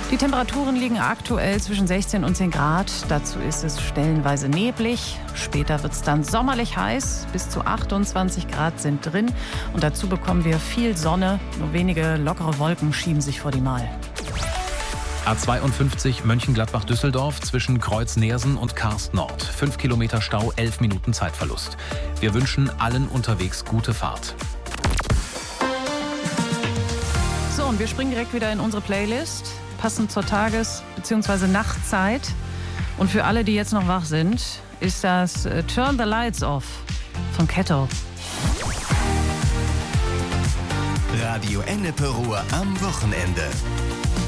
Die Temperaturen liegen aktuell zwischen 16 und 10 Grad. Dazu ist es stellenweise neblig. Später wird es dann sommerlich heiß. Bis zu 28 Grad sind drin. Und dazu bekommen wir viel Sonne. Nur wenige lockere Wolken schieben sich vor die Mal. A52 Mönchengladbach-Düsseldorf zwischen Kreuz-Neersen und Karst-Nord. 5 Kilometer Stau, 11 Minuten Zeitverlust. Wir wünschen allen unterwegs gute Fahrt. So, und wir springen direkt wieder in unsere Playlist. Passend zur Tages- bzw. Nachtzeit. Und für alle, die jetzt noch wach sind, ist das Turn the Lights Off von Ketto. Radio Ennepe Ruhr am Wochenende.